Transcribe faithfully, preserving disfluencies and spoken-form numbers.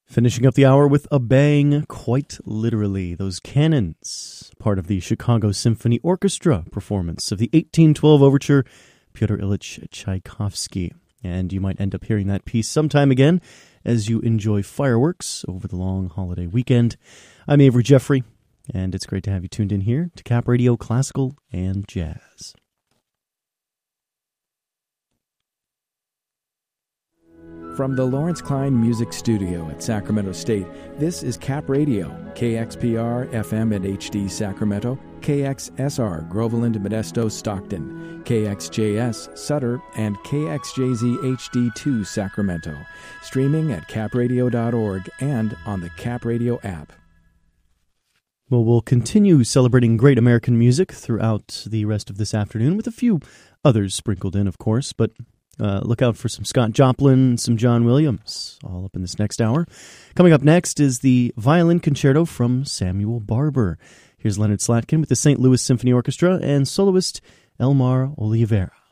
Finishing up the hour with a bang, quite literally. Those cannons, part of the Chicago Symphony Orchestra performance of the eighteen twelve Overture, Pyotr Ilyich Tchaikovsky. And you might end up hearing that piece sometime again as you enjoy fireworks over the long holiday weekend. I'm Avery Jeffrey, and it's great to have you tuned in here to Cap Radio Classical and Jazz. From the Lawrence Klein Music Studio at Sacramento State, this is Cap Radio, K X P R F M and H D Sacramento, K X S R Groveland, Modesto, Stockton, K X J S Sutter, and K X J Z H D two Sacramento. Streaming at cap radio dot org and on the Cap Radio app. Well, we'll continue celebrating great American music throughout the rest of this afternoon, with a few others sprinkled in, of course, but Uh, look out for some Scott Joplin, some John Williams, all up in this next hour. Coming up next is the violin concerto from Samuel Barber. Here's Leonard Slatkin with the Saint Louis Symphony Orchestra and soloist Elmar Oliveira.